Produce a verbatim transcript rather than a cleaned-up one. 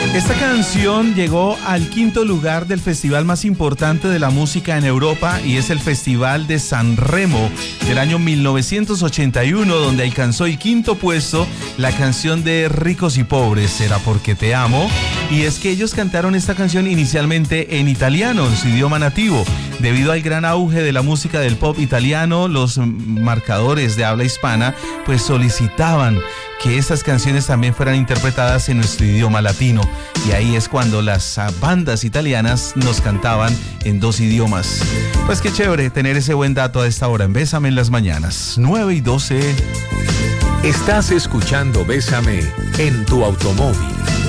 Esta canción llegó al quinto lugar del festival más importante de la música en Europa y es el Festival de San Remo del año mil novecientos ochenta y uno, donde alcanzó el quinto puesto la canción de Ricos y Pobres, Será porque te amo. Y es que ellos cantaron esta canción inicialmente en italiano, en su idioma nativo. Debido al gran auge de la música del pop italiano, los marcadores de habla hispana pues solicitaban que estas canciones también fueran interpretadas en nuestro idioma latino. Y ahí es cuando las bandas italianas nos cantaban en dos idiomas. Pues qué chévere tener ese buen dato a esta hora en Bésame en las mañanas, nueve y doce. Estás escuchando Bésame en tu automóvil.